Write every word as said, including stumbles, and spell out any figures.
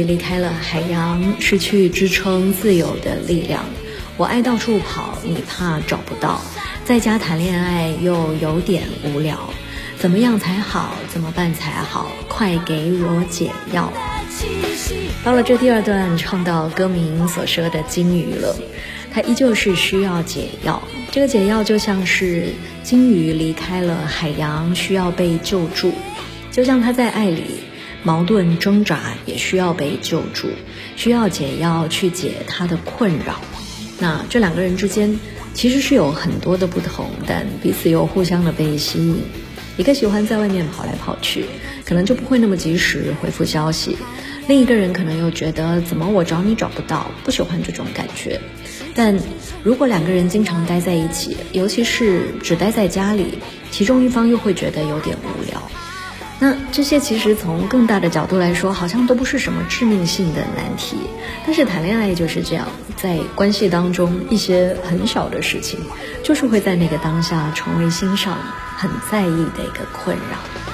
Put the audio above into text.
鱼离开了海洋，失去支撑自由的力量。我爱到处跑，你怕找不到，在家谈恋爱又有点无聊，怎么样才好？怎么办才好？快给我解药。到了这第二段，唱到歌名所说的金鱼了，它依旧是需要解药。这个解药就像是金鱼离开了海洋，需要被救助，就像他在爱里矛盾挣扎，也需要被救助，需要解药去解他的困扰。那这两个人之间其实是有很多的不同，但彼此又互相的被吸引。一个喜欢在外面跑来跑去，可能就不会那么及时回复消息，另一个人可能又觉得怎么我找你找不到，不喜欢这种感觉。但如果两个人经常待在一起，尤其是只待在家里，其中一方又会觉得有点无聊。那这些其实从更大的角度来说，好像都不是什么致命性的难题，但是谈恋爱就是这样，在关系当中一些很小的事情，就是会在那个当下成为心上很在意的一个困扰。